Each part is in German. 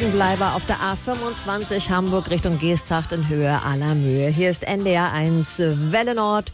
Liegenbleiber auf der A25 Hamburg Richtung Geesthacht in Höhe aller Mühe. Hier ist NDR 1 Welle Nord.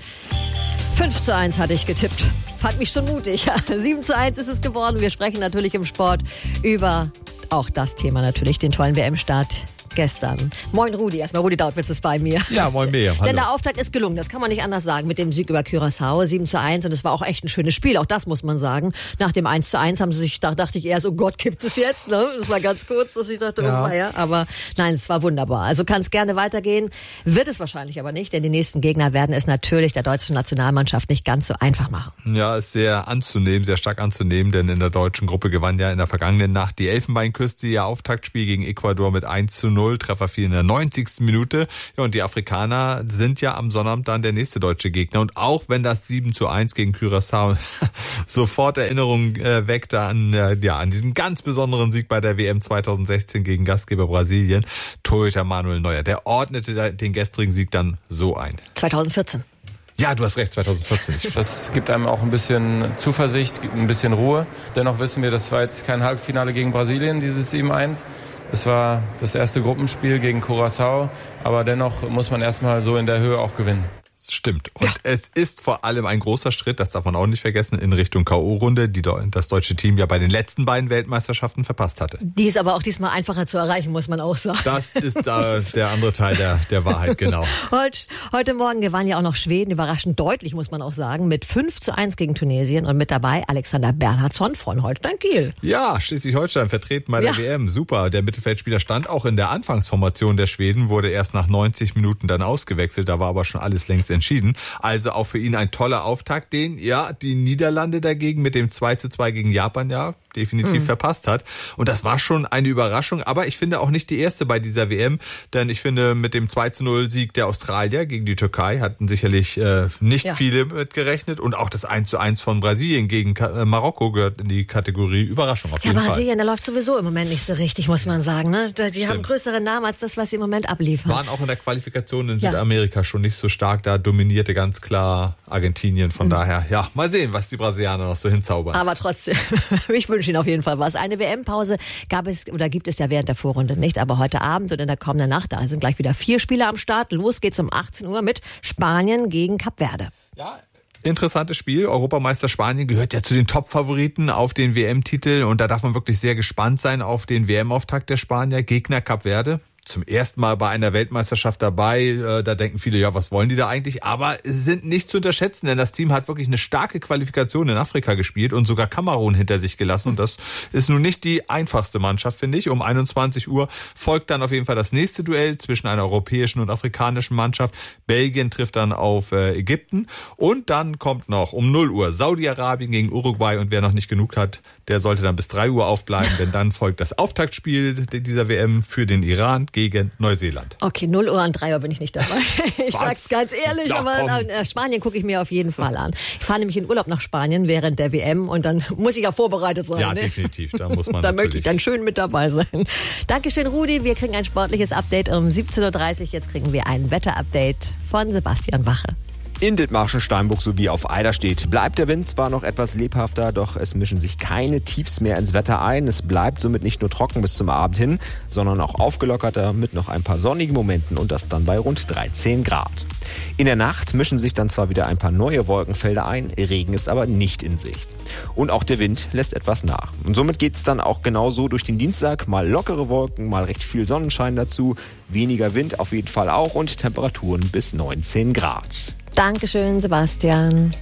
5:1 hatte ich getippt. Fand mich schon mutig. 7:1 ist es geworden. Wir sprechen natürlich im Sport über auch das Thema natürlich, den tollen WM-Start gestern. Moin Rudi, erstmal Rudi Dautwitz ist bei mir. Ja, moin Miriam, hallo. Denn der Auftakt ist gelungen, das kann man nicht anders sagen, mit dem Sieg über Curaçao, 7:1, und es war auch echt ein schönes Spiel, auch das muss man sagen. Nach dem 1:1 haben sie sich, dachte ich eher so, Gott, kippt es jetzt, ne? Das war ganz kurz, dass ich dachte, ja. Aber nein, es war wunderbar. Also kann es gerne weitergehen, wird es wahrscheinlich aber nicht, denn die nächsten Gegner werden es natürlich der deutschen Nationalmannschaft nicht ganz so einfach machen. Ja, ist sehr anzunehmen, sehr stark anzunehmen, denn in der deutschen Gruppe gewann ja in der vergangenen Nacht die Elfenbeinküste ihr Auftaktspiel gegen Ecuador mit 1:0. Treffer fiel in der 90. Minute. Ja, und die Afrikaner sind ja am Sonnabend dann der nächste deutsche Gegner. Und auch wenn das 7:1 gegen Curaçao sofort Erinnerungen weckt an diesem ganz besonderen Sieg bei der WM 2016 gegen Gastgeber Brasilien, Torhüter Manuel Neuer, der ordnete den gestrigen Sieg dann so ein. 2014. Ja, du hast recht, 2014. Das gibt einem auch ein bisschen Zuversicht, ein bisschen Ruhe. Dennoch wissen wir, das war jetzt kein Halbfinale gegen Brasilien, dieses 7:1. Es war das erste Gruppenspiel gegen Curaçao, aber dennoch muss man erstmal so in der Höhe auch gewinnen. Stimmt. Und es ist vor allem ein großer Schritt, das darf man auch nicht vergessen, in Richtung K.O.-Runde, die das deutsche Team ja bei den letzten beiden Weltmeisterschaften verpasst hatte. Die ist aber auch diesmal einfacher zu erreichen, muss man auch sagen. Das ist der andere Teil der Wahrheit, genau. Heute Morgen gewann ja auch noch Schweden, überraschend deutlich, muss man auch sagen, mit 5:1 gegen Tunesien, und mit dabei Alexander Bernhardsson von Holstein Kiel. Ja, Schleswig-Holstein vertreten bei der WM. Super. Der Mittelfeldspieler stand auch in der Anfangsformation der Schweden, wurde erst nach 90 Minuten dann ausgewechselt, da war aber schon alles längst entschieden. Also auch für ihn ein toller Auftakt, den die Niederlande dagegen mit dem 2:2 gegen Japan definitiv verpasst hat. Und das war schon eine Überraschung, aber ich finde auch nicht die erste bei dieser WM, denn ich finde, mit dem 2:0 Sieg der Australier gegen die Türkei hatten sicherlich nicht viele mitgerechnet, und auch das 1:1 von Brasilien gegen Marokko gehört in die Kategorie Überraschung auf jeden Fall. Brasilien, da läuft sowieso im Moment nicht so richtig, muss man sagen. Ne? Die haben größere Namen als das, was sie im Moment abliefern. Waren auch in der Qualifikation in Südamerika schon nicht so stark, da dominierte ganz klar Argentinien, von daher, mal sehen, was die Brasilianer noch so hinzaubern. Aber trotzdem, ich wünsche Ihnen auf jeden Fall was. Eine WM-Pause gibt es ja während der Vorrunde nicht, aber heute Abend und in der kommenden Nacht, da sind gleich wieder 4 Spieler am Start. Los geht's um 18 Uhr mit Spanien gegen Kap Verde. Ja, interessantes Spiel. Europameister Spanien gehört ja zu den Top-Favoriten auf den WM-Titel, und da darf man wirklich sehr gespannt sein auf den WM-Auftakt der Spanier. Gegner Kap Verde. Zum ersten Mal bei einer Weltmeisterschaft dabei. Da denken viele, was wollen die da eigentlich? Aber sie sind nicht zu unterschätzen, denn das Team hat wirklich eine starke Qualifikation in Afrika gespielt und sogar Kamerun hinter sich gelassen. Und das ist nun nicht die einfachste Mannschaft, finde ich. Um 21 Uhr folgt dann auf jeden Fall das nächste Duell zwischen einer europäischen und afrikanischen Mannschaft. Belgien trifft dann auf Ägypten. Und dann kommt noch um 0 Uhr Saudi-Arabien gegen Uruguay. Und wer noch nicht genug hat, der sollte dann bis 3 Uhr aufbleiben, denn dann folgt das Auftaktspiel dieser WM für den Iran gegen Neuseeland. Okay, 0 Uhr und 3 Uhr bin ich nicht dabei. Ich sag's ganz ehrlich, ja, aber Spanien gucke ich mir auf jeden Fall an. Ich fahre nämlich in Urlaub nach Spanien während der WM, und dann muss ich ja vorbereitet sein. Ja, definitiv, da muss man da möchte ich dann schön mit dabei sein. Dankeschön, Rudi. Wir kriegen ein sportliches Update um 17:30 Uhr. Jetzt kriegen wir ein Wetter-Update von Sebastian Wache. In Dithmarschen-Steinburg sowie auf Eiderstedt bleibt der Wind zwar noch etwas lebhafter, doch es mischen sich keine Tiefs mehr ins Wetter ein. Es bleibt somit nicht nur trocken bis zum Abend hin, sondern auch aufgelockerter mit noch ein paar sonnigen Momenten, und das dann bei rund 13 Grad. In der Nacht mischen sich dann zwar wieder ein paar neue Wolkenfelder ein, Regen ist aber nicht in Sicht. Und auch der Wind lässt etwas nach. Und somit geht es dann auch genauso durch den Dienstag. Mal lockere Wolken, mal recht viel Sonnenschein dazu, weniger Wind auf jeden Fall auch und Temperaturen bis 19 Grad. Dankeschön, Sebastian.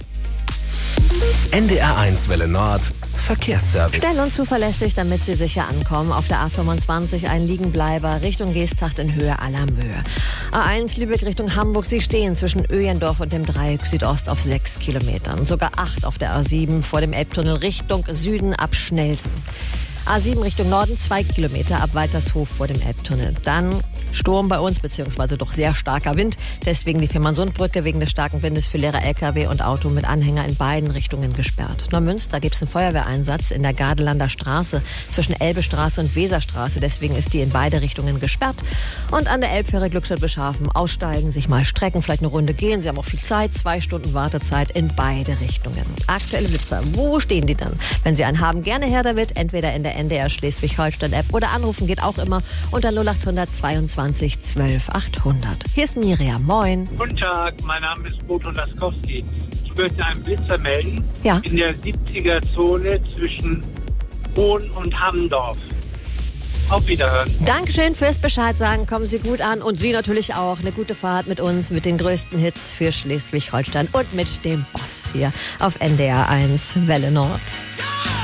NDR 1 Welle Nord Verkehrsservice. Schnell und zuverlässig, damit Sie sicher ankommen. Auf der A25 ein Liegenbleiber Richtung Geesthacht in Höhe aller Mühe. A1 Lübeck Richtung Hamburg. Sie stehen zwischen Öjendorf und dem Dreieck Südost auf 6 Kilometern. Sogar 8 auf der A7 vor dem Elbtunnel Richtung Süden ab Schnelsen. A7 Richtung Norden 2 Kilometer ab Waltershof vor dem Elbtunnel. Dann Sturm bei uns, beziehungsweise doch sehr starker Wind. Deswegen die Firmansundbrücke wegen des starken Windes für leere LKW und Auto mit Anhänger in beiden Richtungen gesperrt. Neumünster gibt es einen Feuerwehreinsatz in der Gardelanda Straße zwischen Elbestraße und Weserstraße. Deswegen ist die in beide Richtungen gesperrt. Und an der Elbfähre Glückstadt-Beschafen aussteigen, sich mal strecken, vielleicht eine Runde gehen. Sie haben auch viel Zeit, 2 Stunden Wartezeit in beide Richtungen. Aktuelle Blitzer, wo stehen die dann? Wenn Sie einen haben, gerne her damit, entweder in der der NDR Schleswig-Holstein-App oder anrufen geht auch immer unter 0800 22 12 800. Hier ist Miriam, moin. Guten Tag, mein Name ist Boto Laskowski. Ich möchte einen Blitzer melden. Ja. In der 70er-Zone zwischen Hohn und Hammendorf. Auf Wiederhören. Dankeschön fürs Bescheid sagen. Kommen Sie gut an und Sie natürlich auch. Eine gute Fahrt mit uns, mit den größten Hits für Schleswig-Holstein und mit dem Boss hier auf NDR 1 Welle Nord.